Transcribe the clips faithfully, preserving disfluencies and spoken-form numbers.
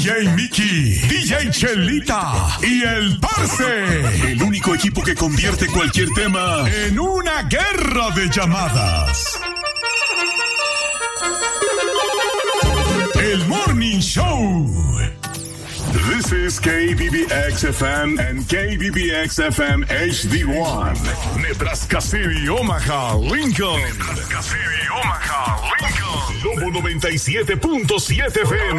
J Mickey, D J Chelita y el Parce. El único equipo que convierte cualquier tema en una guerra de llamadas. El Morning Show. This is K B B X F M and K B B X F M H D one. Nebraska City, Omaha, Lincoln. Nebraska City, Omaha, Lincoln. Lobo noventa y siete punto siete F M.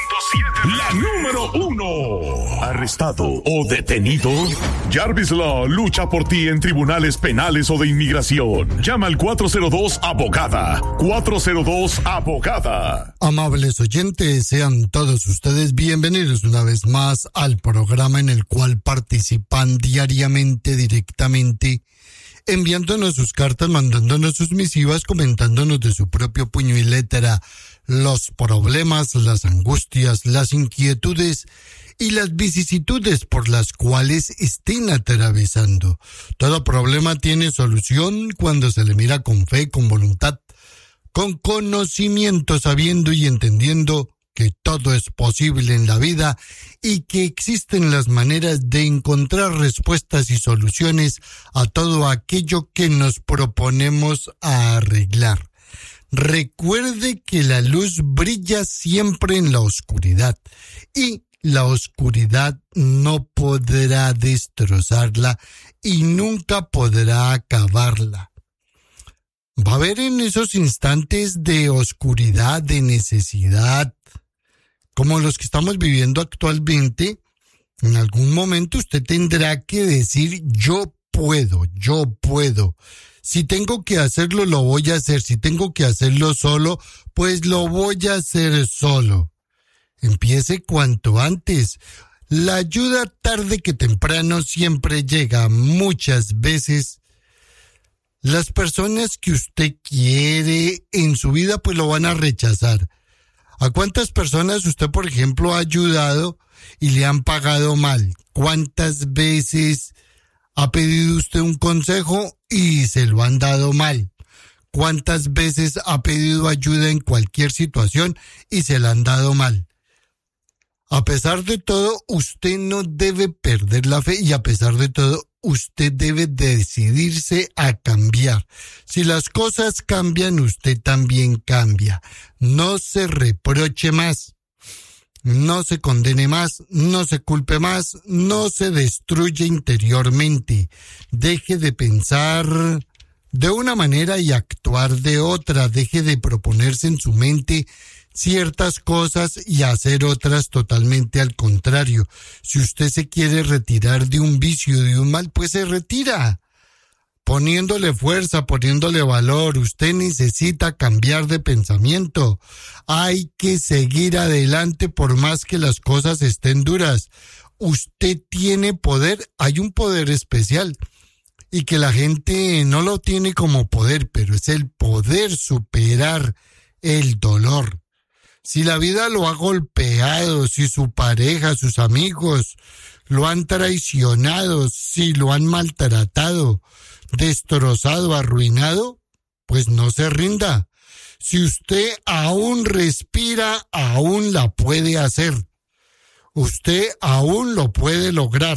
La número uno. Arrestado o detenido. Jarvis Law lucha por ti en tribunales penales o de inmigración. Llama al cuatro cero dos abogada. cuatro cero dos abogada. Amables oyentes, sean todos ustedes bienvenidos una vez más al programa en el cual participan diariamente, directamente, enviándonos sus cartas, mandándonos sus misivas, comentándonos de su propio puño y letra los problemas, las angustias, las inquietudes y las vicisitudes por las cuales estén atravesando. Todo problema tiene solución cuando se le mira con fe, con voluntad, con conocimiento, sabiendo y entendiendo que todo es posible en la vida y que existen las maneras de encontrar respuestas y soluciones a todo aquello que nos proponemos a arreglar. Recuerde que la luz brilla siempre en la oscuridad y la oscuridad no podrá destrozarla y nunca podrá acabarla. Va a haber en esos instantes de oscuridad, de necesidad, como los que estamos viviendo actualmente, en algún momento usted tendrá que decir yo puedo, yo puedo. Si tengo que hacerlo, lo voy a hacer. Si tengo que hacerlo solo, pues lo voy a hacer solo. Empiece cuanto antes. La ayuda tarde que temprano siempre llega. Muchas veces las personas que usted quiere en su vida pues lo van a rechazar. ¿A cuántas personas usted, por ejemplo, ha ayudado y le han pagado mal? ¿Cuántas veces ha pedido usted un consejo y se lo han dado mal? ¿Cuántas veces ha pedido ayuda en cualquier situación y se la han dado mal? A pesar de todo, usted no debe perder la fe y a pesar de todo, usted debe decidirse a cambiar. Si las cosas cambian, usted también cambia. No se reproche más, no se condene más, no se culpe más, no se destruye interiormente. Deje de pensar de una manera y actuar de otra. Deje de proponerse en su mente ciertas cosas y hacer otras totalmente al contrario. Si usted se quiere retirar de un vicio, de un mal, pues se retira, poniéndole fuerza, poniéndole valor. Usted necesita cambiar de pensamiento. Hay que seguir adelante por más que las cosas estén duras. Usted tiene poder, hay un poder especial y que la gente no lo tiene como poder, pero es el poder superar el dolor. Si la vida lo ha golpeado, si su pareja, sus amigos lo han traicionado, si lo han maltratado, destrozado, arruinado, pues no se rinda. Si usted aún respira, aún la puede hacer. Usted aún lo puede lograr.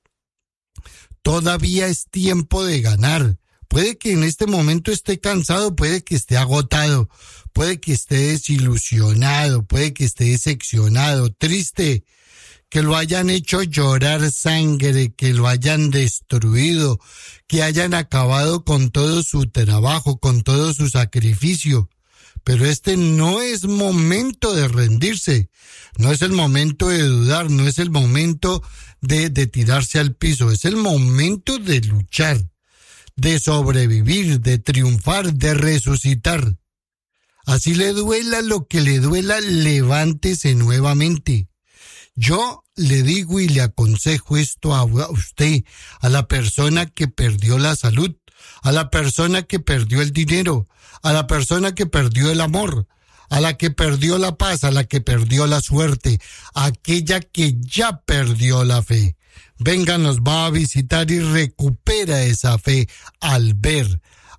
Todavía es tiempo de ganar. Puede que en este momento esté cansado, puede que esté agotado, puede que esté desilusionado, puede que esté decepcionado, triste, que lo hayan hecho llorar sangre, que lo hayan destruido, que hayan acabado con todo su trabajo, con todo su sacrificio. Pero este no es momento de rendirse, no es el momento de dudar, no es el momento de, de tirarse al piso, es el momento de luchar, de sobrevivir, de triunfar, de resucitar. Así le duela lo que le duela, levántese nuevamente. Yo le digo y le aconsejo esto a usted, a la persona que perdió la salud, a la persona que perdió el dinero, a la persona que perdió el amor, a la que perdió la paz, a la que perdió la suerte, a aquella que ya perdió la fe. Venga, nos va a visitar y recupera esa fe al ver,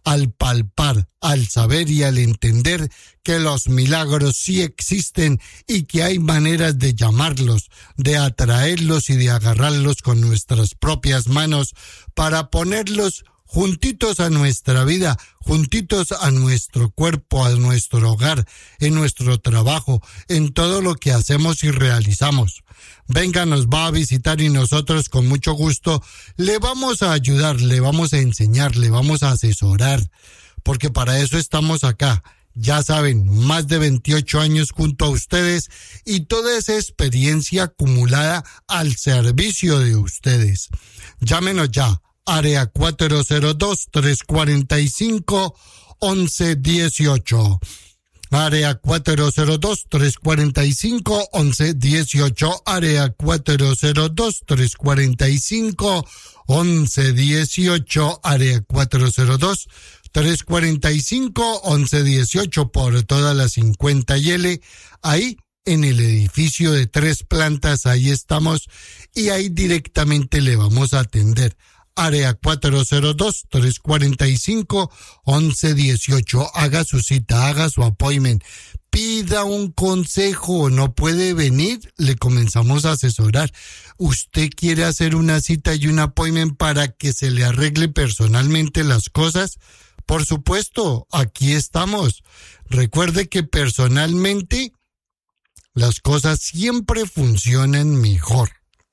al palpar, al saber y al entender que los milagros sí existen y que hay maneras de llamarlos, de atraerlos y de agarrarlos con nuestras propias manos para ponerlos juntitos a nuestra vida, juntitos a nuestro cuerpo, a nuestro hogar, en nuestro trabajo, en todo lo que hacemos y realizamos. Venga, nos va a visitar y nosotros con mucho gusto le vamos a ayudar, le vamos a enseñar, le vamos a asesorar, porque para eso estamos acá. Ya saben, más de veintiocho años junto a ustedes y toda esa experiencia acumulada al servicio de ustedes. Llámenos ya. Área cuatro cero dos, tres cuatro cinco, once dieciocho. Área cuatro cero dos, tres cuatro cinco, once dieciocho. Área cuatro cero dos, tres cuatro cinco, once dieciocho. Área cuatro cero dos, tres cuatro cinco, once dieciocho por todas las cincuenta y L. Ahí en el edificio de tres plantas, ahí estamos y ahí directamente le vamos a atender. Área cuatro cero dos, tres cuatro cinco, once dieciocho. Haga su cita, haga su appointment. Pida un consejo, no puede venir, le comenzamos a asesorar. ¿Usted quiere hacer una cita y un appointment para que se le arregle personalmente las cosas? Por supuesto, aquí estamos. Recuerde que personalmente las cosas siempre funcionan mejor.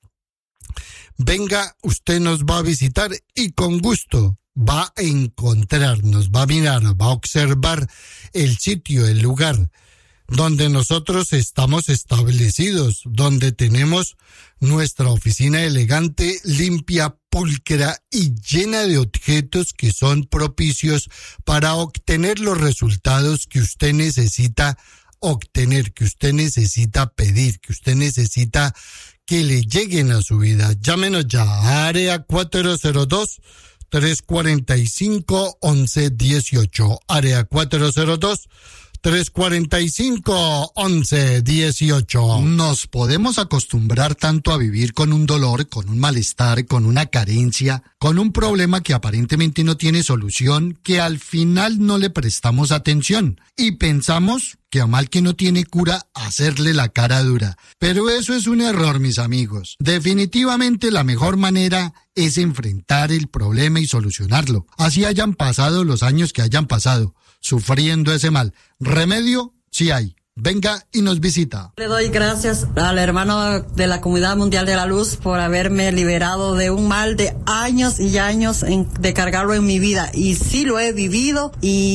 Venga, usted nos va a visitar y con gusto va a encontrarnos, va a mirar, va a observar el sitio, el lugar donde nosotros estamos establecidos, donde tenemos nuestra oficina elegante, limpia, pulcra y llena de objetos que son propicios para obtener los resultados que usted necesita obtener, que usted necesita pedir, que usted necesita que le lleguen a su vida. Llámenos ya, área cuatro cero dos, tres cuatro cinco, once dieciocho. Área cuatro cero dos, tres cuatro cinco, once dieciocho. Nos podemos acostumbrar tanto a vivir con un dolor, con un malestar, con una carencia, con un problema que aparentemente no tiene solución, que al final no le prestamos atención y pensamos que a mal que no tiene cura, hacerle la cara dura. Pero eso es un error, mis amigos. Definitivamente la mejor manera es enfrentar el problema y solucionarlo. Así hayan pasado los años que hayan pasado, sufriendo ese mal. Remedio sí hay. Venga y nos visita. Le doy gracias al hermano de la Comunidad Mundial de la Luz por haberme liberado de un mal de años y años en, de cargarlo en mi vida. Y sí lo he vivido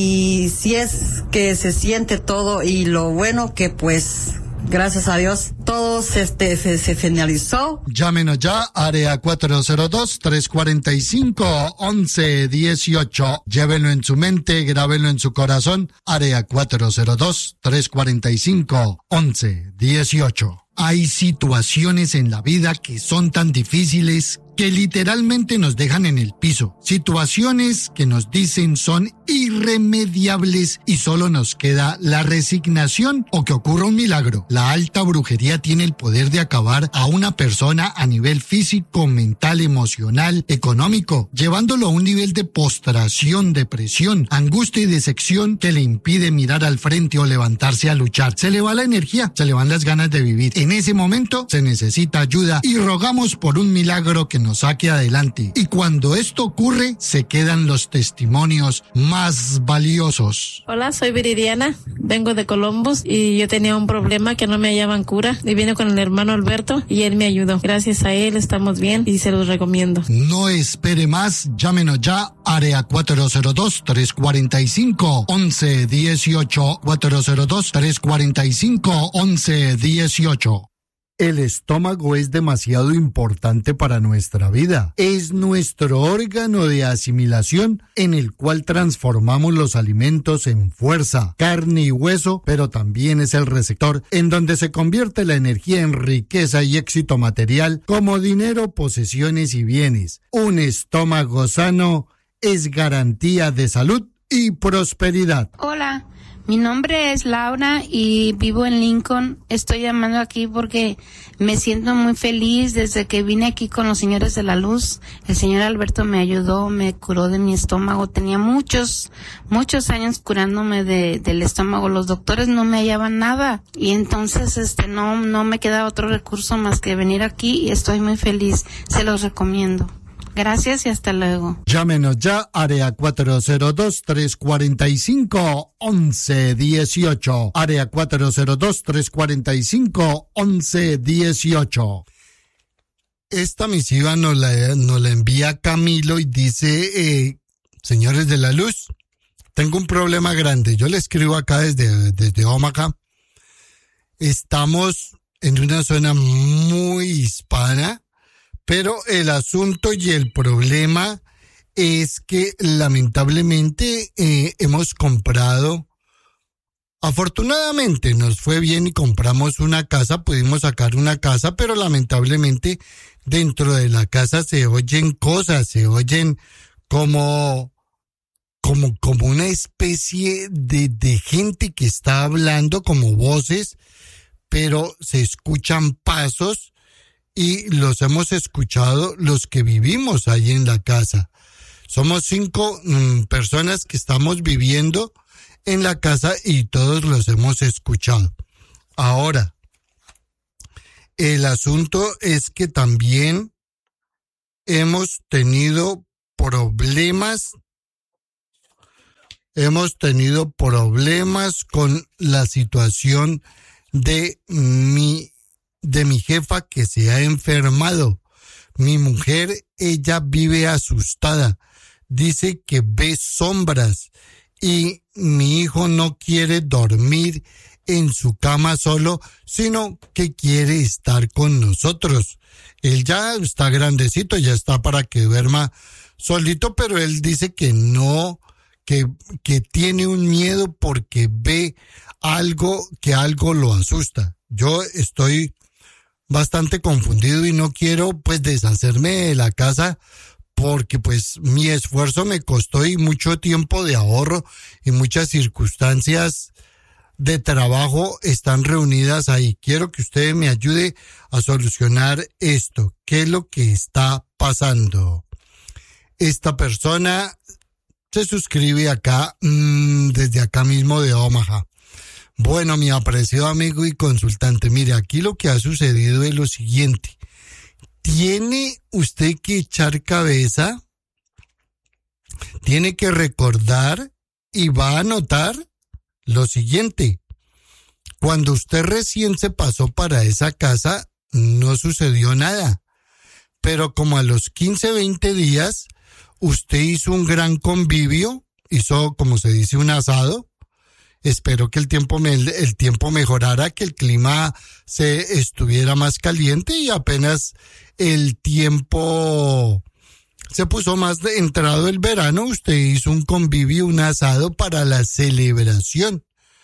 y sí es que se siente todo y lo bueno que pues... Gracias a Dios, todo se, este, se, se finalizó. Llámenos ya, área cuatro cero dos, tres cuatro cinco, once dieciocho. Llévenlo en su mente, grábenlo en su corazón. Área cuatro cero dos, tres cuatro cinco, once dieciocho. Hay situaciones en la vida que son tan difíciles que literalmente nos dejan en el piso. Situaciones que nos dicen son irremediables y solo nos queda la resignación o que ocurra un milagro. La alta brujería tiene el poder de acabar a una persona a nivel físico, mental, emocional, económico, llevándolo a un nivel de postración, depresión, angustia y decepción que le impide mirar al frente o levantarse a luchar. Se le va la energía, se le van las ganas de vivir. En ese momento se necesita ayuda y rogamos por un milagro que nos saque adelante. Y cuando esto ocurre, se quedan los testimonios más valiosos. Hola, soy Viridiana, vengo de Columbus y yo tenía un problema que no me hallaban cura y vine con el hermano Alberto y él me ayudó. Gracias a él estamos bien y se los recomiendo. No espere más, llámenos ya, área cuatro cero dos, tres cuatro cinco, once dieciocho, cuatro cero dos, tres cuatro cinco, once dieciocho. El estómago es demasiado importante para nuestra vida. Es nuestro órgano de asimilación en el cual transformamos los alimentos en fuerza, carne y hueso, pero también es el receptor en donde se convierte la energía en riqueza y éxito material como dinero, posesiones y bienes. Un estómago sano es garantía de salud y prosperidad. Hola. Mi nombre es Laura y vivo en Lincoln. Estoy llamando aquí porque me siento muy feliz desde que vine aquí con los señores de la luz. El señor Alberto me ayudó, me curó de mi estómago. Tenía muchos, muchos años curándome de, del estómago. Los doctores no me hallaban nada y entonces este no, no me queda otro recurso más que venir aquí y estoy muy feliz. Se los recomiendo. Gracias y hasta luego. Llámenos ya, área cuatro cero dos, tres cuatro cinco, once dieciocho. Área cuatro cero dos, tres cuatro cinco, once dieciocho. Esta misiva nos la, nos la envía Camilo y dice, eh, señores de la luz, tengo un problema grande. Yo le escribo acá desde, desde Omaha. Estamos en una zona muy hispana. Pero el asunto y el problema es que lamentablemente eh, hemos comprado, afortunadamente nos fue bien y compramos una casa, pudimos sacar una casa, pero lamentablemente dentro de la casa se oyen cosas, se oyen como, como, como una especie de, de gente que está hablando, como voces, pero se escuchan pasos. Y los hemos escuchado los que vivimos ahí en la casa. Somos cinco mm, personas que estamos viviendo en la casa y todos los hemos escuchado. Ahora, el asunto es que también hemos tenido problemas, hemos tenido problemas con la situación de mi de mi jefa que se ha enfermado. Mi mujer, ella vive asustada. Dice que ve sombras y mi hijo no quiere dormir en su cama solo, sino que quiere estar con nosotros. Él ya está grandecito, ya está para que duerma solito, pero él dice que no, que, que tiene un miedo porque ve algo, que algo lo asusta. Yo estoy bastante confundido y no quiero pues deshacerme de la casa porque pues mi esfuerzo me costó y mucho tiempo de ahorro y muchas circunstancias de trabajo están reunidas ahí. Quiero que usted me ayude a solucionar esto. ¿Qué es lo que está pasando? Esta persona se suscribe acá, mmm, desde acá mismo de Omaha. Bueno, mi apreciado amigo y consultante, mire, aquí lo que ha sucedido es lo siguiente. Tiene usted que echar cabeza, tiene que recordar y va a notar lo siguiente. Cuando usted recién se pasó para esa casa, no sucedió nada. Pero como a los quince, veinte días, usted hizo un gran convivio, hizo, como se dice, un asado. Espero que el tiempo, me, el tiempo mejorara, que el clima se estuviera más caliente y apenas el tiempo se puso más de, entrado el verano, usted hizo un convivio, un asado para la celebración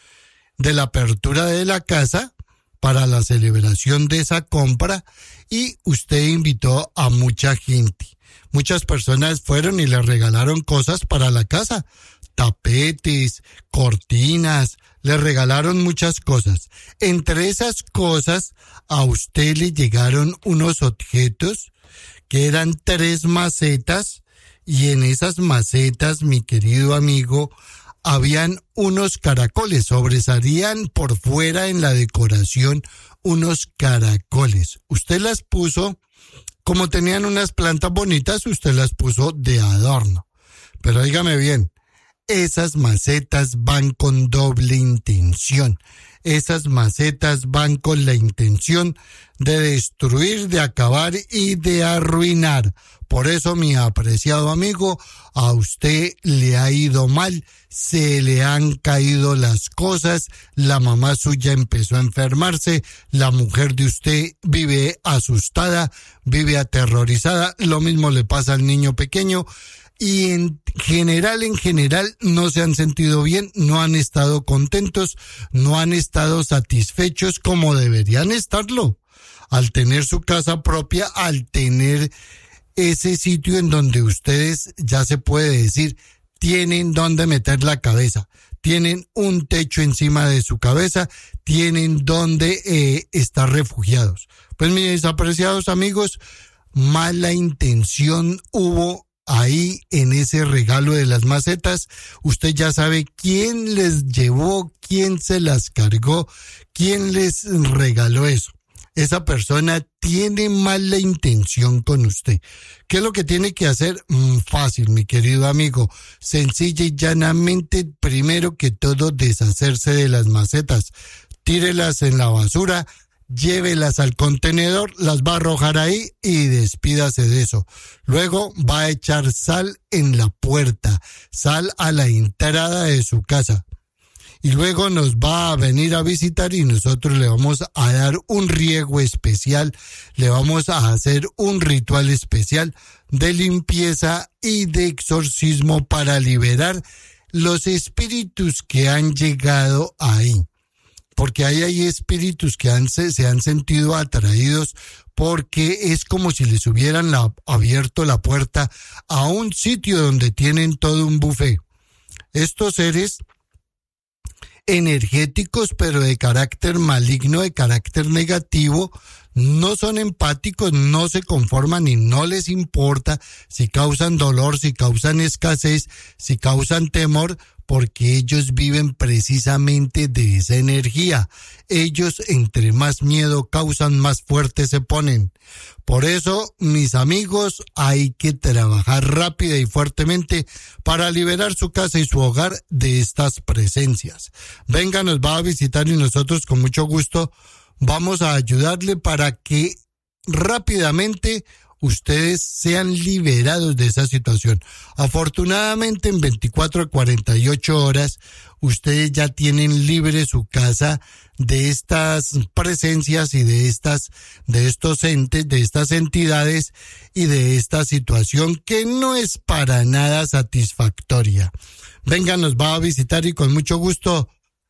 de la apertura de la casa, para la celebración de esa compra y usted invitó a mucha gente. Muchas personas fueron y le regalaron cosas para la casa. Tapetes, cortinas, le regalaron muchas cosas. Entre esas cosas, a usted le llegaron unos objetos que eran tres macetas y en esas macetas, mi querido amigo, habían unos caracoles, sobresalían por fuera en la decoración unos caracoles. Usted las puso, como tenían unas plantas bonitas, usted las puso de adorno. Pero dígame bien, esas macetas van con doble intención. Esas macetas van con la intención de destruir, de acabar y de arruinar. Por eso, mi apreciado amigo, a usted le ha ido mal, se le han caído las cosas, la mamá suya empezó a enfermarse, la mujer de usted vive asustada, vive aterrorizada, lo mismo le pasa al niño pequeño. Y en general, en general, no se han sentido bien, no han estado contentos, no han estado satisfechos como deberían estarlo. Al tener su casa propia, al tener ese sitio en donde ustedes, ya se puede decir, tienen donde meter la cabeza, tienen un techo encima de su cabeza, tienen donde eh, estar refugiados. Pues mis apreciados amigos, mala intención hubo ahí en ese regalo de las macetas. Usted ya sabe quién les llevó, quién se las cargó, quién les regaló eso. Esa persona tiene mala intención con usted. ¿Qué es lo que tiene que hacer? Mm, fácil, mi querido amigo. Sencilla y llanamente, primero que todo, deshacerse de las macetas. Tírelas en la basura, llévelas al contenedor, las va a arrojar ahí y despídase de eso. Luego va a echar sal en la puerta, sal a la entrada de su casa. Y luego nos va a venir a visitar y nosotros le vamos a dar un riego especial, le vamos a hacer un ritual especial de limpieza y de exorcismo para liberar los espíritus que han llegado ahí. Porque ahí hay espíritus que han, se, se han sentido atraídos porque es como si les hubieran la, abierto la puerta a un sitio donde tienen todo un buffet. Estos seres energéticos, pero de carácter maligno, de carácter negativo, no son empáticos, no se conforman y no les importa si causan dolor, si causan escasez, si causan temor, porque ellos viven precisamente de esa energía. Ellos, entre más miedo causan, más fuertes se ponen. Por eso, mis amigos, hay que trabajar rápida y fuertemente para liberar su casa y su hogar de estas presencias. Venga, nos va a visitar y nosotros con mucho gusto vamos a ayudarle para que rápidamente ustedes sean liberados de esa situación. Afortunadamente, en veinticuatro a cuarenta y ocho horas, ustedes ya tienen libre su casa de estas presencias y de estas, de estos entes, de estas entidades y de esta situación que no es para nada satisfactoria. Venga, nos va a visitar y con mucho gusto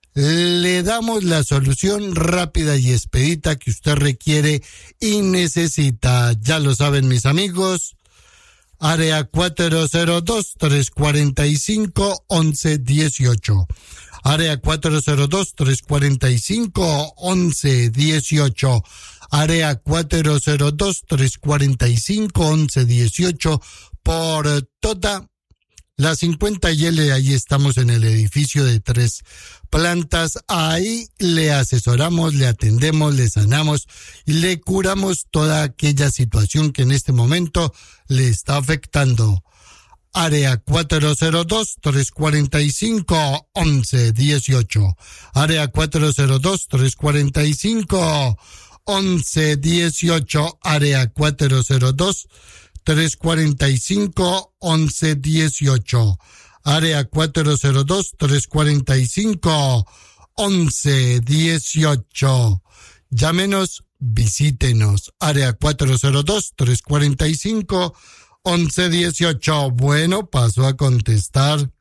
le damos la solución rápida y expedita que usted requiere y necesita. Ya lo saben, mis amigos. Área cuatro cero dos, tres cuatro cinco, once dieciocho. Área cuatro cero dos, tres cuatro cinco, once dieciocho. Área cuatro cero dos, tres cuatro cinco, once dieciocho. Por toda la cincuenta y L, ahí estamos en el edificio de tres plantas. Ahí le asesoramos, le atendemos, le sanamos y le curamos toda aquella situación que en este momento le está afectando. Área cuatro cero dos, tres cuatro cinco, once dieciocho. Área cuatro cero dos, tres cuatro cinco, once dieciocho. Área cuatro cero dos, tres cuatro cinco, once dieciocho. Área cuatro cero dos, tres cuatro cinco, once dieciocho. Llámenos, visítenos. Área cuatro cero dos, tres cuatro cinco, once dieciocho. Bueno, paso a contestar.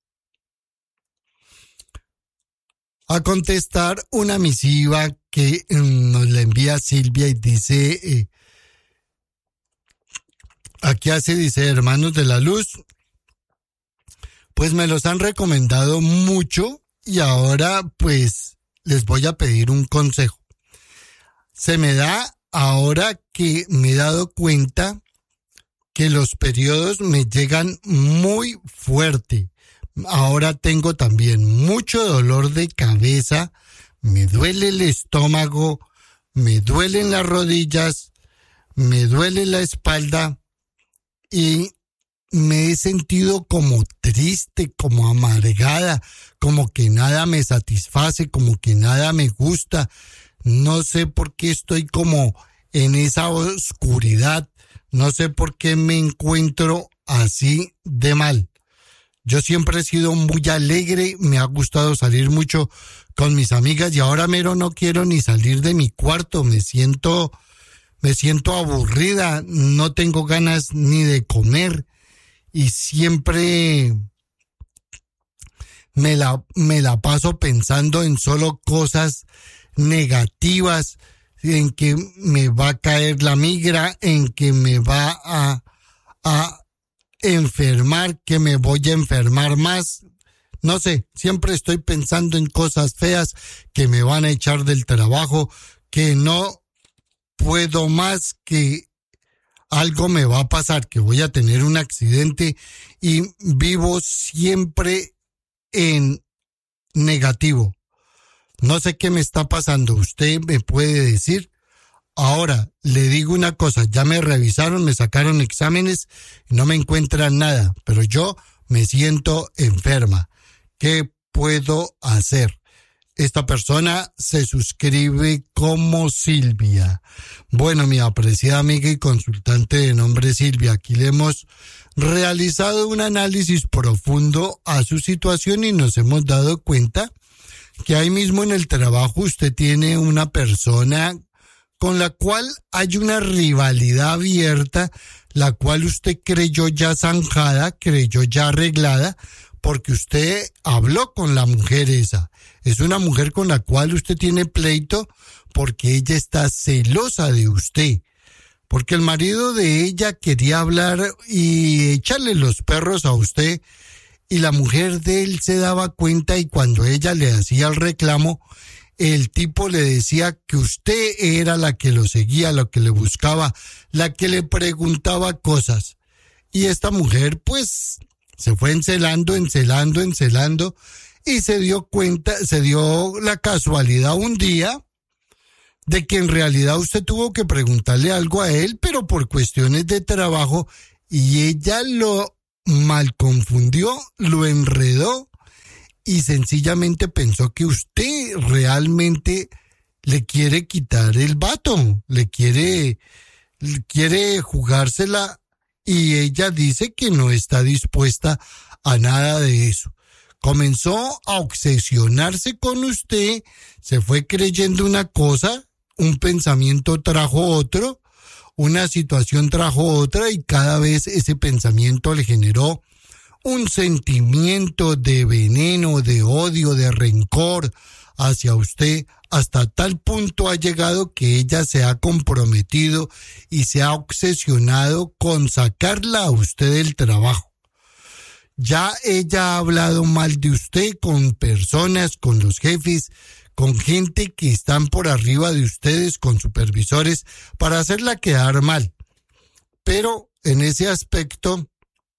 A contestar una misiva que mm, nos la envía Silvia y dice... Eh, Aquí hace, dice, hermanos de la luz, pues me los han recomendado mucho y ahora pues les voy a pedir un consejo. Se me da ahora que me he dado cuenta que los periodos me llegan muy fuerte. Ahora tengo también mucho dolor de cabeza, me duele el estómago, me duelen las rodillas, me duele la espalda. Y me he sentido como triste, como amargada, como que nada me satisface, como que nada me gusta. No sé por qué estoy como en esa oscuridad. No sé por qué me encuentro así de mal. Yo siempre he sido muy alegre, me ha gustado salir mucho con mis amigas y ahora mero no quiero ni salir de mi cuarto. Me siento... Me siento aburrida, no tengo ganas ni de comer y siempre me la, me la paso pensando en solo cosas negativas, en que me va a caer la migra, en que me va a, a enfermar, que me voy a enfermar más. no sé, siempre estoy pensando en cosas feas que me van a echar del trabajo, que no puedo más, que algo me va a pasar, que voy a tener un accidente y vivo siempre en negativo. No sé qué me está pasando, usted me puede decir. Ahora, le digo una cosa, ya me revisaron, me sacaron exámenes y no me encuentran nada, pero yo me siento enferma. ¿Qué puedo hacer? Esta persona se suscribe como Silvia. Bueno, mi apreciada amiga y consultante de nombre Silvia, aquí le hemos realizado un análisis profundo a su situación y nos hemos dado cuenta que ahí mismo en el trabajo usted tiene una persona con la cual hay una rivalidad abierta, la cual usted creyó ya zanjada, creyó ya arreglada, porque usted habló con la mujer esa. Es una mujer con la cual usted tiene pleito porque ella está celosa de usted. Porque el marido de ella quería hablar y echarle los perros a usted, y la mujer de él se daba cuenta, y cuando ella le hacía el reclamo, el tipo le decía que usted era la que lo seguía, la que le buscaba, la que le preguntaba cosas. Y esta mujer pues se fue encelando, encelando, encelando y se dio cuenta, se dio la casualidad un día de que en realidad usted tuvo que preguntarle algo a él, pero por cuestiones de trabajo, y ella lo mal confundió, lo enredó y sencillamente pensó que usted realmente le quiere quitar el vato, le quiere, le quiere jugársela, y ella dice que no está dispuesta a nada de eso. Comenzó a obsesionarse con usted, se fue creyendo una cosa, un pensamiento trajo otro, una situación trajo otra, y cada vez ese pensamiento le generó un sentimiento de veneno, de odio, de rencor hacia usted, hasta tal punto ha llegado que ella se ha comprometido y se ha obsesionado con sacarla a usted del trabajo. Ya ella ha hablado mal de usted con personas, con los jefes, con gente que están por arriba de ustedes, con supervisores, para hacerla quedar mal. Pero en ese aspecto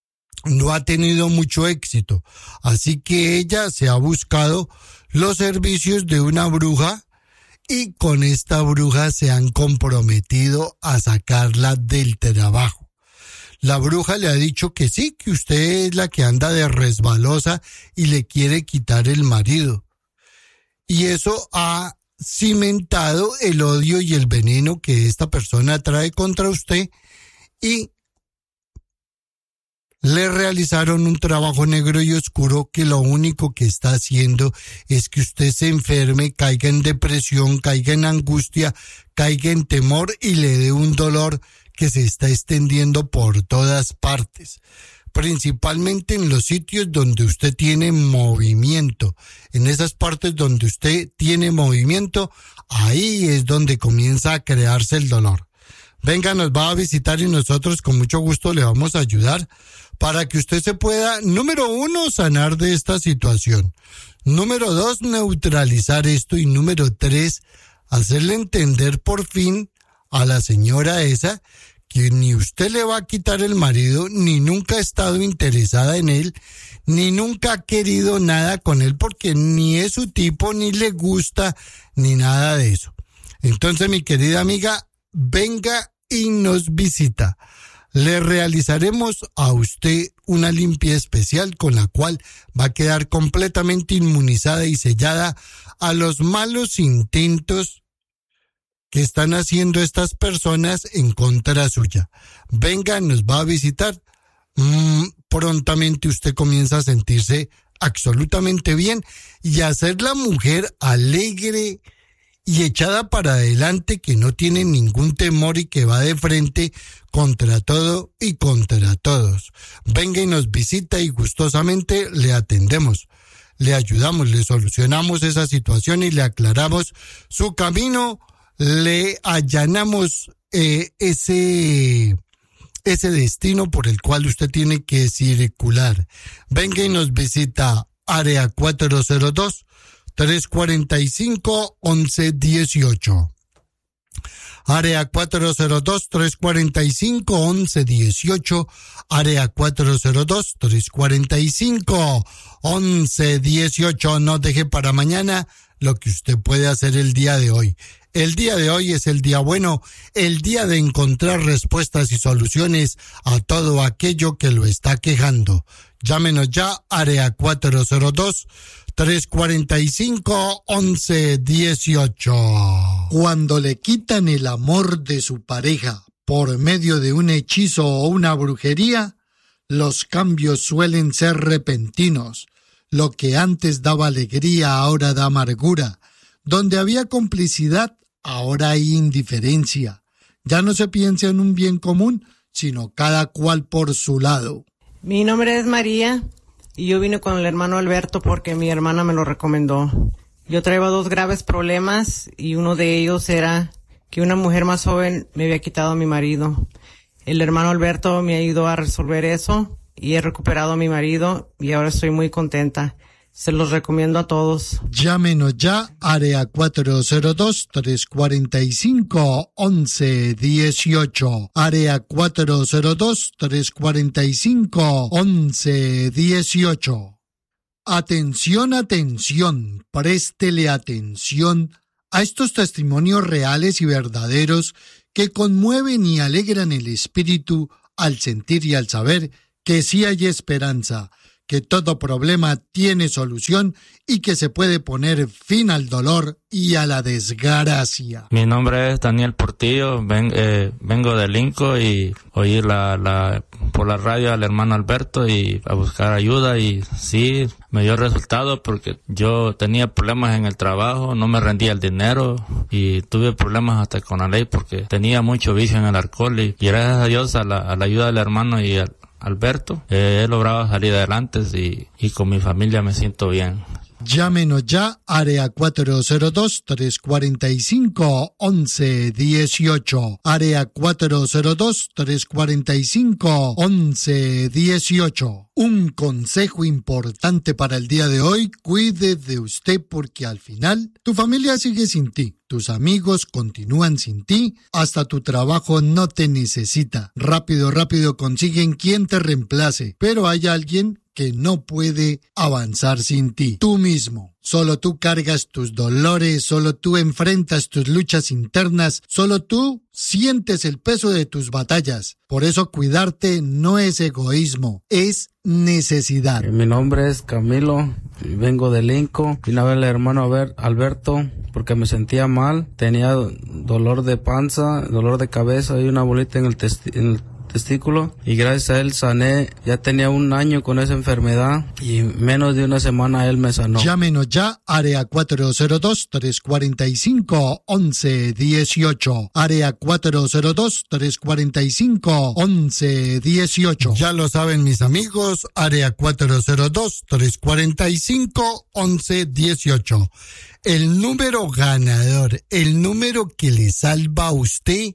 no ha tenido mucho éxito, así que ella se ha buscado los servicios de una bruja, y con esta bruja se han comprometido a sacarla del trabajo. La bruja le ha dicho que sí, que usted es la que anda de resbalosa y le quiere quitar el marido. Y eso ha cimentado el odio y el veneno que esta persona trae contra usted, y le realizaron un trabajo negro y oscuro que lo único que está haciendo es que usted se enferme, caiga en depresión, caiga en angustia, caiga en temor y le dé un dolor que se está extendiendo por todas partes, principalmente en los sitios donde usted tiene movimiento. En esas partes donde usted tiene movimiento, ahí es donde comienza a crearse el dolor. Venga, nos va a visitar y nosotros con mucho gusto le vamos a ayudar para que usted se pueda, número uno, sanar de esta situación. Número dos, neutralizar esto. Y número tres, hacerle entender por fin a la señora esa que ni usted le va a quitar el marido, ni nunca ha estado interesada en él, ni nunca ha querido nada con él, porque ni es su tipo, ni le gusta, ni nada de eso. Entonces, mi querida amiga, venga y nos visita. Le realizaremos a usted una limpia especial con la cual va a quedar completamente inmunizada y sellada a los malos intentos que están haciendo estas personas en contra suya. Venga, nos va a visitar. Mm, prontamente usted comienza a sentirse absolutamente bien y a ser la mujer alegre y echada para adelante, que no tiene ningún temor y que va de frente contra todo y contra todos. Venga y nos visita y gustosamente le atendemos, le ayudamos, le solucionamos esa situación y le aclaramos su camino, le allanamos eh, ese, ese destino por el cual usted tiene que circular. Venga y nos visita área cuatro cero dos, tres cuatro cinco, once dieciocho. Área cuatro cero dos, tres cuatro cinco, once dieciocho. Área cuatro cero dos, tres cuatro cinco, once dieciocho. No deje para mañana lo que usted puede hacer el día de hoy. El día de hoy es el día bueno, el día de encontrar respuestas y soluciones a todo aquello que lo está quejando. Llámenos ya, área cuatro cero dos, tres cuatro cinco, once dieciocho. Cuando le quitan el amor de su pareja por medio de un hechizo o una brujería, los cambios suelen ser repentinos. Lo que antes daba alegría ahora da amargura. Donde había complicidad, ahora hay indiferencia. Ya no se piensa en un bien común, sino cada cual por su lado. Mi nombre es María y yo vine con el hermano Alberto porque mi hermana me lo recomendó. Yo traía dos graves problemas y uno de ellos era que una mujer más joven me había quitado a mi marido. El hermano Alberto me ayudó a resolver eso y he recuperado a mi marido y ahora estoy muy contenta. Se los recomiendo a todos. Llámenos ya, área cuatro cero dos, tres cuatro cinco, once dieciocho. Área cuatro cero dos, tres cuatro cinco, once dieciocho. Atención, atención, préstele atención a estos testimonios reales y verdaderos que conmueven y alegran el espíritu al sentir y al saber que sí hay esperanza, que todo problema tiene solución y que se puede poner fin al dolor y a la desgracia. Mi nombre es Daniel Portillo, ven, eh, vengo de Lincoln y oí la, la, por la radio al hermano Alberto y a buscar ayuda y sí, me dio resultado porque yo tenía problemas en el trabajo, no me rendía el dinero y tuve problemas hasta con la ley porque tenía mucho vicio en el alcohol y, y gracias a Dios a la, a la ayuda del hermano y al Alberto, eh, he logrado salir adelante y, y con mi familia me siento bien. Llámenos ya, área cuatro cero dos, tres cuatro cinco, once dieciocho. Área cuatro cero dos, tres cuatro cinco, once dieciocho. Un consejo importante para el día de hoy, cuide de usted porque al final tu familia sigue sin ti. Tus amigos continúan sin ti, hasta tu trabajo no te necesita. Rápido, rápido consiguen quien te reemplace, pero hay alguien que no puede avanzar sin ti. Tú mismo. Solo tú cargas tus dolores, solo tú enfrentas tus luchas internas, solo tú sientes el peso de tus batallas. Por eso cuidarte no es egoísmo, es necesidad. Mi nombre es Camilo, vengo de Lincoln. Vine a ver al hermano Alberto porque me sentía mal, tenía dolor de panza, dolor de cabeza y una bolita en el, testi- en el testículo y gracias a él sané. Ya tenía un año con esa enfermedad y menos de una semana él me sanó. Llámenos ya, área cuatro cero dos, tres cuatro cinco, once dieciocho. Área cuatro cero dos, tres cuatro cinco, once dieciocho. Ya lo saben mis amigos, área cuatro cero dos, tres cuatro cinco, once dieciocho. El número ganador, el número que le salva a usted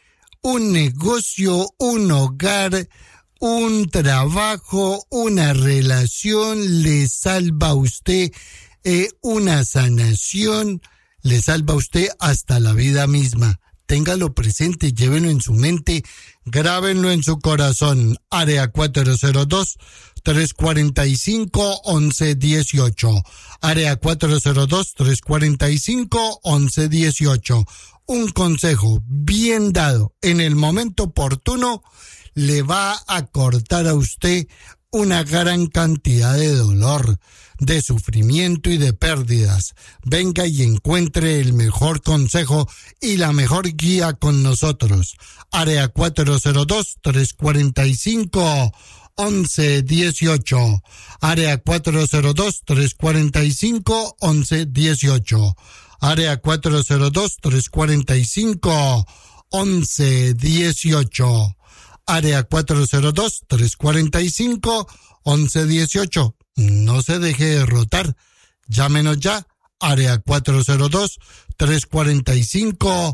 un negocio, un hogar, un trabajo, una relación, le salva a usted eh, una sanación, le salva a usted hasta la vida misma. Téngalo presente, llévenlo en su mente, grábenlo en su corazón. Área cuatro cero dos, tres cuatro cinco, once dieciocho. Área cuatro cero dos, tres cuatro cinco, once dieciocho. Un consejo bien dado en el momento oportuno le va a cortar a usted una gran cantidad de dolor, de sufrimiento y de pérdidas. Venga y encuentre el mejor consejo y la mejor guía con nosotros. Área cuatro cero dos, tres cuatro cinco, once dieciocho. Área cuatro cero dos, tres cuatro cinco, once dieciocho. Área cuatro cero dos, tres cuatro cinco, once dieciocho. Área cuatro cero dos, tres cuatro cinco, once dieciocho. No se deje derrotar. Llámenos ya. Área cuatro cero dos, tres cuatro cinco,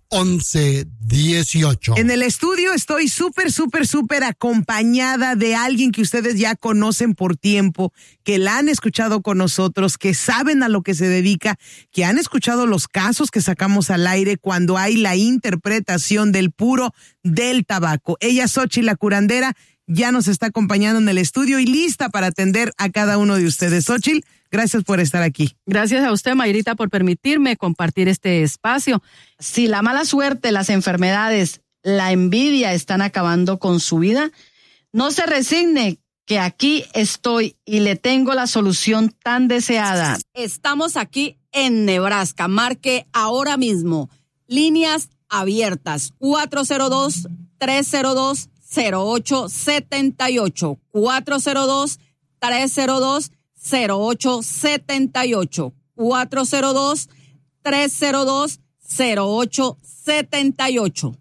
once dieciocho. En el estudio estoy súper, súper, súper acompañada de alguien que ustedes ya conocen por tiempo, que la han escuchado con nosotros, que saben a lo que se dedica, que han escuchado los casos que sacamos al aire cuando hay la interpretación del puro del tabaco. Ella, Xochitl la curandera, ya nos está acompañando en el estudio y lista para atender a cada uno de ustedes. Xochitl, gracias por estar aquí. Gracias a usted, Mayrita, por permitirme compartir este espacio. Si la mala suerte, las enfermedades, la envidia están acabando con su vida, no se resigne, que aquí estoy y le tengo la solución tan deseada. Estamos aquí en Nebraska. Marque ahora mismo. Líneas abiertas. cuatro cero dos, tres cero dos, cero ocho siete ocho. cuatro cero dos, tres cero dos, cero ocho siete ocho. cuatro cero dos, tres cero dos, cero ocho siete ocho.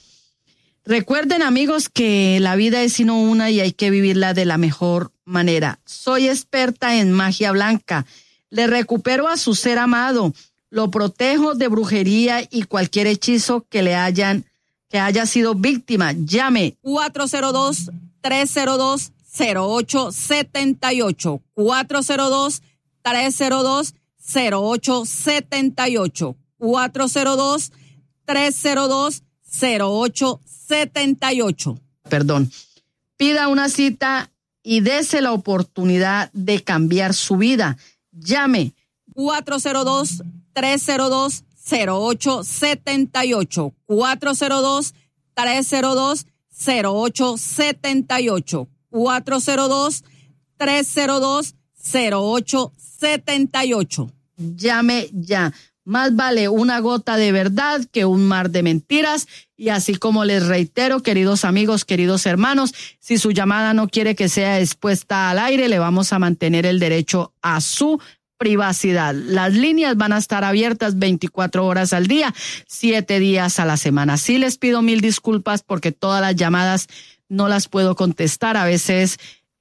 Recuerden, amigos, que la vida es sino una y hay que vivirla de la mejor manera. Soy experta en magia blanca. Le recupero a su ser amado. Lo protejo de brujería y cualquier hechizo que le hayan, que haya sido víctima. Llame. cuatro cero dos, tres cero dos, cero ocho siete ocho. cuatro cero dos, tres cero dos, cero ocho siete ocho. cuatro cero dos, tres cero dos, cero ocho siete ocho. Perdón. Pida una cita y dese la oportunidad de cambiar su vida. Llame. cuatro cero dos, tres cero dos, cero ocho siete ocho. cuatro cero dos, tres cero dos, cero ocho siete ocho. cuatro cero dos, tres cero dos, cero ocho siete ocho. Llame ya. Más vale una gota de verdad que un mar de mentiras. Y así como les reitero, queridos amigos, queridos hermanos, si su llamada no quiere que sea expuesta al aire, le vamos a mantener el derecho a su privacidad. Las líneas van a estar abiertas veinticuatro horas al día, siete días a la semana. Sí les pido mil disculpas porque todas las llamadas no las puedo contestar. A veces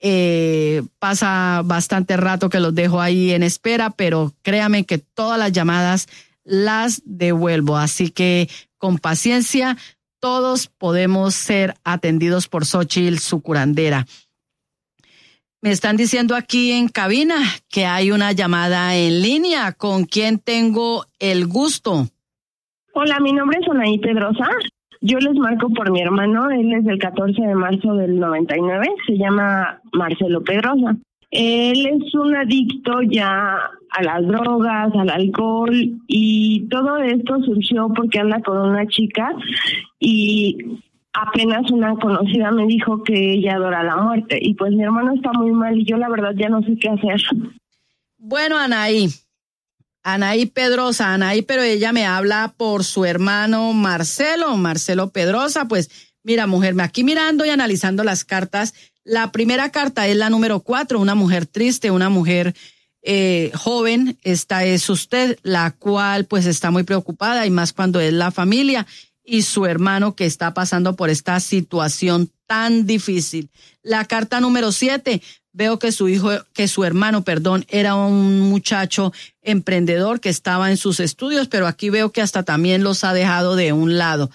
eh, pasa bastante rato que los dejo ahí en espera, pero créanme que todas las llamadas las devuelvo. Así que con paciencia, todos podemos ser atendidos por Xochitl, su curandera. Me están diciendo aquí en cabina que hay una llamada en línea. ¿Con quién tengo el gusto? Hola, mi nombre es Anaí Pedrosa. Yo les marco por mi hermano. Él es del catorce de marzo del noventa y nueve. Se llama Marcelo Pedrosa. Él es un adicto ya a las drogas, al alcohol, y todo esto surgió porque anda con una chica y apenas una conocida me dijo que ella adora la muerte y pues mi hermano está muy mal y yo la verdad ya no sé qué hacer. Bueno, Anaí, Anaí Pedrosa, Anaí, pero ella me habla por su hermano Marcelo, Marcelo Pedrosa. Pues mira, mujer, aquí mirando y analizando las cartas, la primera carta es la número cuatro, una mujer triste, una mujer eh, joven. Esta es usted, la cual pues está muy preocupada y más cuando es la familia y su hermano que está pasando por esta situación tan difícil. La carta número siete, veo que su hijo, que su hermano, perdón, era un muchacho emprendedor que estaba en sus estudios, pero aquí veo que hasta también los ha dejado de un lado.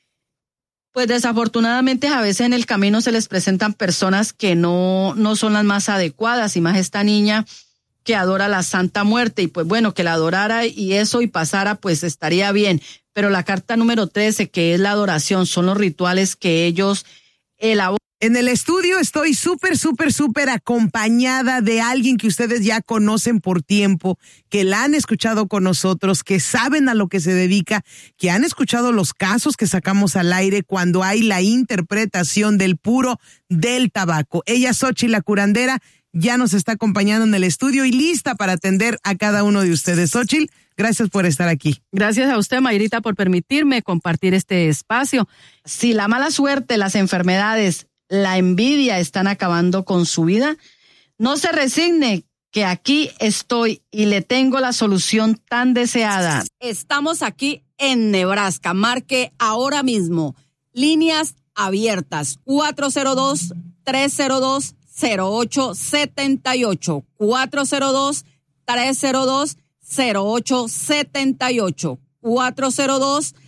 Pues desafortunadamente a veces en el camino se les presentan personas que no, no son las más adecuadas, y más esta niña que adora la Santa Muerte, y pues bueno, que la adorara y eso y pasara, pues estaría bien. Pero la carta número trece, que es la adoración, son los rituales que ellos elaboran. En el estudio estoy súper, súper, súper acompañada de alguien que ustedes ya conocen por tiempo, que la han escuchado con nosotros, que saben a lo que se dedica, que han escuchado los casos que sacamos al aire cuando hay la interpretación del puro del tabaco. Ella, Xochitl la curandera, ya nos está acompañando en el estudio y lista para atender a cada uno de ustedes. Xochitl, gracias por estar aquí. Gracias a usted, Mayrita, por permitirme compartir este espacio. Si la mala suerte, las enfermedades, la envidia están acabando con su vida, no se resigne, que aquí estoy y le tengo la solución tan deseada. Estamos aquí en Nebraska. Marque ahora mismo. Líneas abiertas. cuatro cero dos, tres cero dos, cero ocho siete ocho. cuatro cero dos, tres cero dos, cero ocho siete ocho. cuatro cero dos,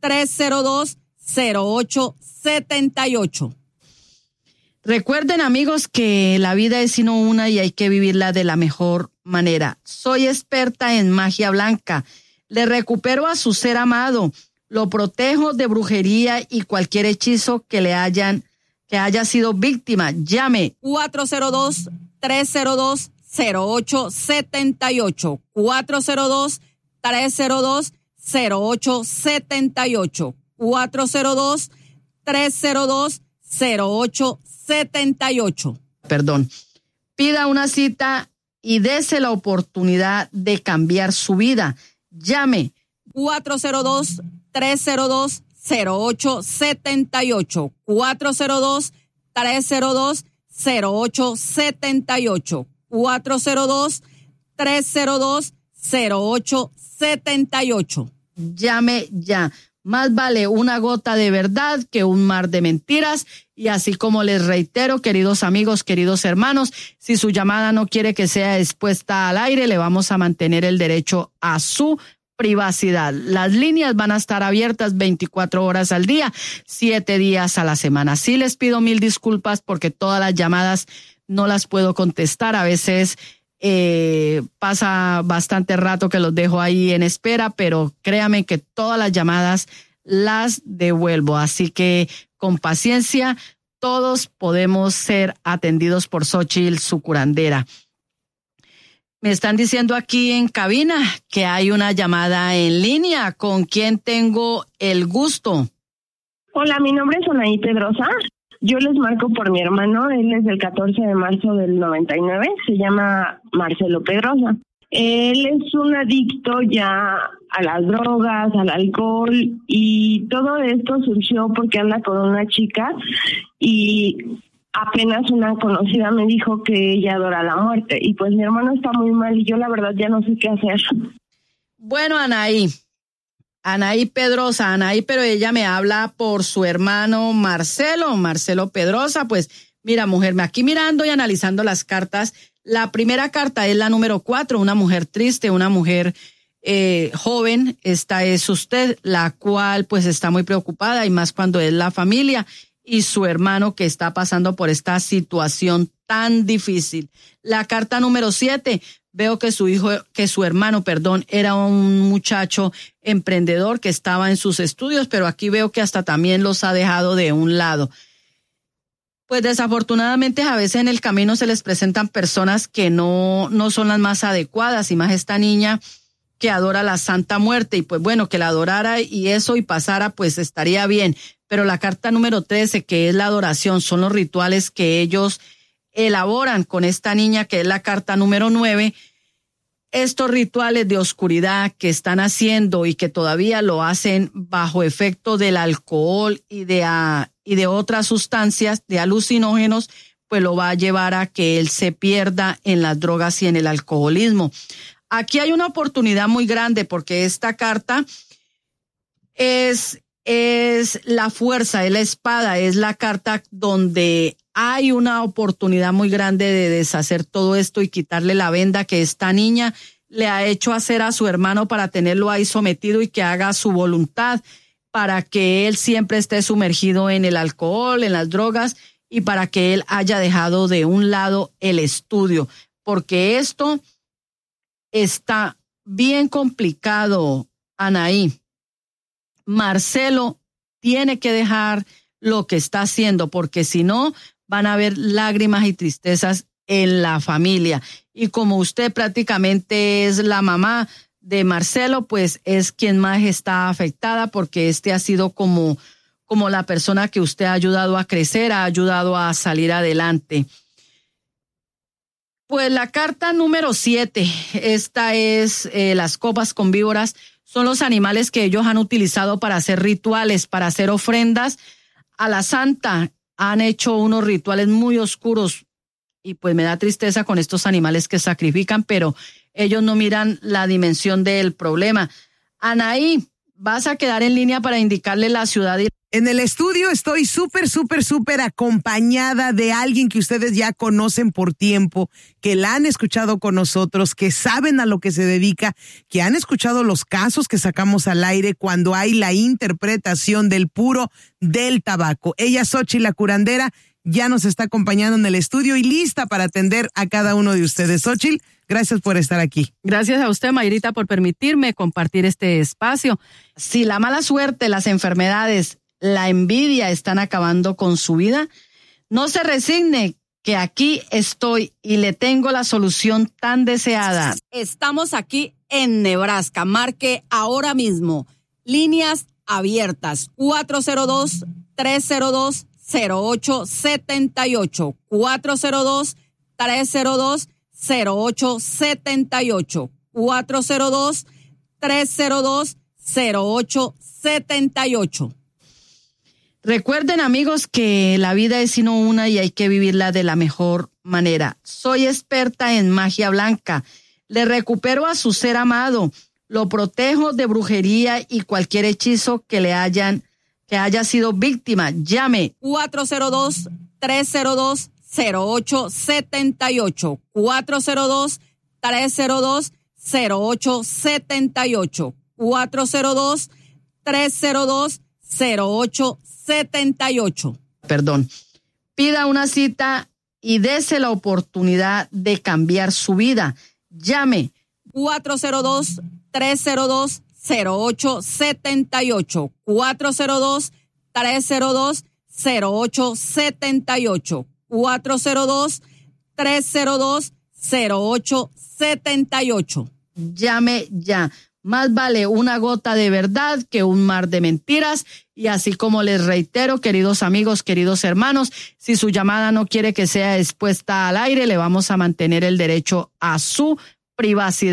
tres cero dos, cero ocho siete ocho. Recuerden, amigos, que la vida es sino una y hay que vivirla de la mejor manera. Soy experta en magia blanca. Le recupero a su ser amado. Lo protejo de brujería y cualquier hechizo que le hayan, que haya sido víctima. Llame cuatro cero dos, tres cero dos, cero ocho siete ocho. cuatro cero dos, tres cero dos, cero ocho siete ocho. cuatro cero dos, tres cero dos, cero ocho siete ocho. Perdón. Pida una cita y dese la oportunidad de cambiar su vida. Llame cuatro cero dos, tres cero dos, cero ocho siete ocho. cuatro cero dos, tres cero dos, cero ocho siete ocho. cuatro cero dos, tres cero dos, cero ocho siete ocho. Llame ya. Más vale una gota de verdad que un mar de mentiras. Y así como les reitero, queridos amigos, queridos hermanos, si su llamada no quiere que sea expuesta al aire, le vamos a mantener el derecho a su privacidad. Las líneas van a estar abiertas veinticuatro horas al día, siete días a la semana. Sí les pido mil disculpas porque todas las llamadas no las puedo contestar. A veces eh, pasa bastante rato que los dejo ahí en espera, pero créame que todas las llamadas las devuelvo. Así que con paciencia, todos podemos ser atendidos por Xóchitl, su curandera. Me están diciendo aquí en cabina que hay una llamada en línea. ¿Con quién tengo el gusto? Hola, mi nombre es Anaí Pedrosa. Yo les marco por mi hermano. Él es del catorce de marzo del noventa y nueve. Se llama Marcelo Pedrosa. Él es un adicto ya a las drogas, al alcohol, y todo esto surgió porque anda con una chica y apenas una conocida me dijo que ella adora la muerte y pues mi hermano está muy mal y yo la verdad ya no sé qué hacer. Bueno, Anaí, Anaí Pedrosa, Anaí, pero ella me habla por su hermano Marcelo, Marcelo Pedrosa. Pues mira, mujer, me aquí mirando y analizando las cartas. La primera carta es la número cuatro, una mujer triste, una mujer eh, joven. Esta es usted, la cual pues está muy preocupada y más cuando es la familia y su hermano que está pasando por esta situación tan difícil. La carta número siete, veo que su hijo, que su hermano, perdón, era un muchacho emprendedor que estaba en sus estudios, pero aquí veo que hasta también los ha dejado de un lado. Pues desafortunadamente a veces en el camino se les presentan personas que no, no son las más adecuadas, y más esta niña que adora la Santa Muerte, y pues bueno, que la adorara y eso y pasara, pues estaría bien. Pero la carta número trece, que es la adoración, son los rituales que ellos elaboran con esta niña, que es la carta número nueve. Estos rituales de oscuridad que están haciendo y que todavía lo hacen bajo efecto del alcohol y de, uh, y de otras sustancias, de alucinógenos, pues lo va a llevar a que él se pierda en las drogas y en el alcoholismo. Aquí hay una oportunidad muy grande porque esta carta es, es la fuerza, es la espada, es la carta donde hay una oportunidad muy grande de deshacer todo esto y quitarle la venda que esta niña le ha hecho hacer a su hermano para tenerlo ahí sometido y que haga su voluntad, para que él siempre esté sumergido en el alcohol, en las drogas, y para que él haya dejado de un lado el estudio, porque esto está bien complicado, Anaí. Marcelo tiene que dejar lo que está haciendo, porque si no, van a haber lágrimas y tristezas en la familia. Y como usted prácticamente es la mamá de Marcelo, pues es quien más está afectada, porque este ha sido como, como la persona que usted ha ayudado a crecer, ha ayudado a salir adelante. Pues la carta número siete, esta es eh, las copas con víboras, son los animales que ellos han utilizado para hacer rituales, para hacer ofrendas a la Santa. Han hecho unos rituales muy oscuros y pues me da tristeza con estos animales que sacrifican, pero ellos no miran la dimensión del problema. Anaí, vas a quedar en línea para indicarle la ciudad y En el estudio estoy súper, súper, súper acompañada de alguien que ustedes ya conocen por tiempo, que la han escuchado con nosotros, que saben a lo que se dedica, que han escuchado los casos que sacamos al aire cuando hay la interpretación del puro del tabaco. Ella, Xochitl la curandera, ya nos está acompañando en el estudio y lista para atender a cada uno de ustedes. Xochitl, gracias por estar aquí. Gracias a usted, Mayrita, por permitirme compartir este espacio. Si la mala suerte, las enfermedades, la envidia están acabando con su vida, no se resigne, que aquí estoy y le tengo la solución tan deseada. Estamos aquí en Nebraska. Marque ahora mismo. Líneas abiertas. cuatro cero dos, tres cero dos, cero ocho siete ocho. cuatro cero dos, tres cero dos, cero ocho siete ocho. cuatro cero dos, tres cero dos, cero ocho siete ocho. Recuerden, amigos, que la vida es sino una y hay que vivirla de la mejor manera. Soy experta en magia blanca. Le recupero a su ser amado. Lo protejo de brujería y cualquier hechizo que le hayan, que haya sido víctima. Llame. cuatro cero dos, tres cero dos, cero ocho siete ocho. cuatro cero dos, tres cero dos, cero ocho siete ocho. cuatro cero dos, tres cero dos, cero ocho siete ocho. Perdón. Pida una cita y dese la oportunidad de cambiar su vida. Llame. cuatro cero dos, tres cero dos, cero ocho siete ocho. cuatro cero dos, tres cero dos, cero ocho siete ocho. cuatro cero dos, tres cero dos, cero ocho siete ocho. Llame ya. Más vale una gota de verdad que un mar de mentiras. Y así como les reitero, queridos amigos, queridos hermanos, si su llamada no quiere que sea expuesta al aire, le vamos a mantener el derecho a su privacidad.